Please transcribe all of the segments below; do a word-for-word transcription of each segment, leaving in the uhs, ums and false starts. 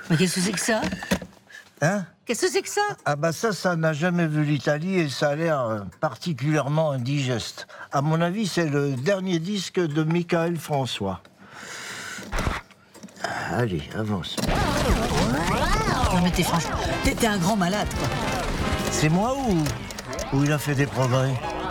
Mais qu'est-ce que c'est que ça? Hein? Qu'est-ce que c'est que ça? Ah bah ça, ça n'a jamais vu l'Italie et ça a l'air euh, particulièrement indigeste. À mon avis, c'est le dernier disque de Michael François. Allez, avance. Non mais t'es franchement... T'es, t'es un grand malade, quoi. C'est moi ou... ou il a fait des progrès?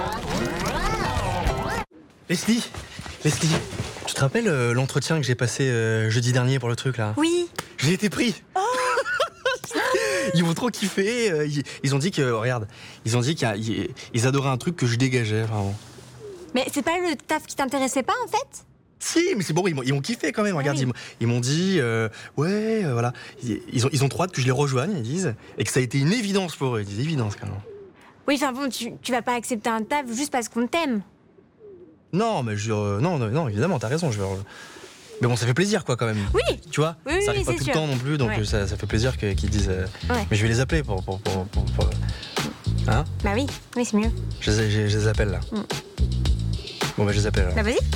Leslie, Leslie, tu te rappelles euh, l'entretien que j'ai passé euh, jeudi dernier pour le truc là? Oui. J'ai été pris. Oh ils vont trop kiffer. euh, ils, ils ont dit que, regarde, ils ont dit qu'ils ils adoraient un truc que je dégageais, vraiment. Mais c'est pas le taf qui t'intéressait pas, en fait? Si, mais c'est bon, ils m'ont, ils m'ont kiffé quand même. Regarde, oui. ils, m'ont- ils m'ont dit, euh, ouais, euh, voilà, ils, ils ont, ils ont trop hâte que je les rejoigne, ils disent, et que ça a été une évidence pour eux. Ils disent évidence quand même. Oui, enfin bon, tu, tu vas pas accepter un taf juste parce qu'on t'aime. Non, mais je, euh, non, non, non, évidemment, t'as raison. Je veux, mais bon, ça fait plaisir, quoi, quand même. Oui. Tu vois, Oui, oui, ça arrive oui, pas c'est tout sûr. le temps non plus, donc Ouais. euh, ça, ça fait plaisir que- qu'ils disent. euh, Ouais. Mais je vais les appeler pour, pour, pour, pour, pour- hein? Bah oui, oui, c'est mieux. Je les, je- je les appelle là. Mm. Bon, bah, je les appelle. Alors. Bah vas-y.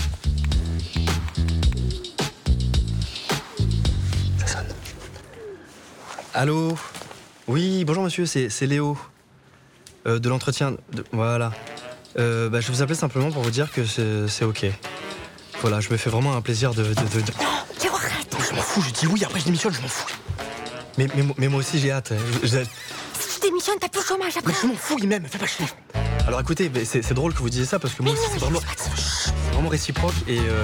Ça sonne. Allô? Oui, bonjour monsieur, c'est c'est Léo. Euh, de l'entretien. de- Voilà. Euh, bah, je vous appelais simplement pour vous dire que c'est c'est ok. Voilà, je me fais vraiment un plaisir de. de, de, de- Léo, arrête. Je m'en fous, j'ai dit oui, après je démissionne, je m'en fous. Mais, mais, mais moi aussi j'ai hâte. Je- je- Si tu démissionnes, t'as plus le chômage après. mais je m'en fous, il m'aime, fais pas chier. Alors écoutez, mais c'est c'est drôle que vous disiez ça parce que moi Mais aussi non, c'est je vraiment, sais pas que ça- c'est vraiment réciproque et. euh,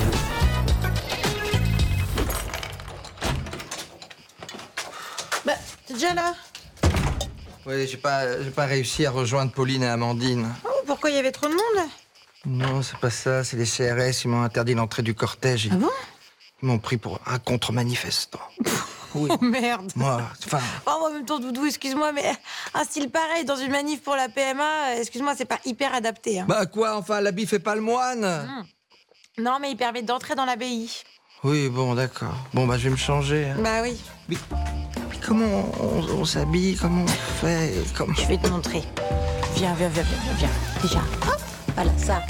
Bah, t'es déjà là? Oui, j'ai pas, j'ai pas réussi à rejoindre Pauline et Amandine. Oh, pourquoi il y avait trop de monde? Non, c'est pas ça, c'est les C R S, ils m'ont interdit l'entrée du cortège. Ah bon? Ils m'ont pris pour un contre-manifestant. Oui, Oh merde. moi, enfin, Oh, en même temps, Doudou, excuse-moi, mais un style pareil dans une manif pour la P M A, excuse-moi, c'est pas hyper adapté. Hein. bah quoi, enfin, l'habit fait pas le moine. Non, mais il permet d'entrer dans l'abbaye. Oui, bon, d'accord. Bon, bah, je vais me changer. hein. Bah oui, Mais, mais comment on, on s'habille, comment on fait, comment... je vais te montrer. Viens, viens, viens, viens, viens. Déjà, hop, voilà, ça.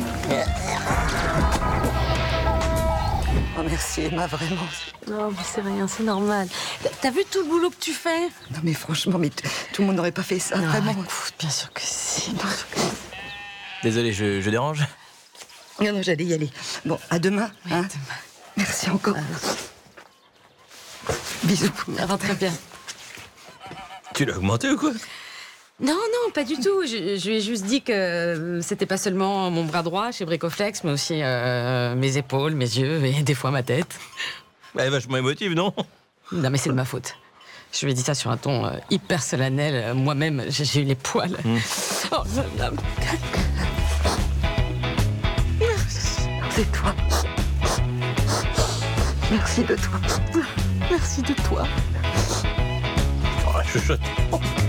Oh merci Emma, vraiment. Non, mais c'est rien, c'est normal. T'as- T'as vu tout le boulot que tu fais? Non mais franchement, mais t- tout le monde n'aurait pas fait ça, Non, vraiment. écoute, bien sûr que si. bien sûr que si. Désolé, je, je dérange. Non, non, j'allais y aller. Bon, à demain. Oui, hein. demain. Merci encore. Bisous. Ça va très bien. Tu l'as augmenté ou quoi? Non, non, pas du tout. Je, je lui ai juste dit que euh, c'était pas seulement mon bras droit chez Bricoflex, mais aussi euh, mes épaules, mes yeux et des fois ma tête. Elle est vachement émotive, non? Non, mais c'est de ma faute. Je lui ai dit ça sur un ton euh, hyper solennel. Euh, Moi-même, j'ai j'ai eu les poils. Mm. Oh, là, là. C'est toi. Merci de toi. Merci de toi. Oh, chuchote.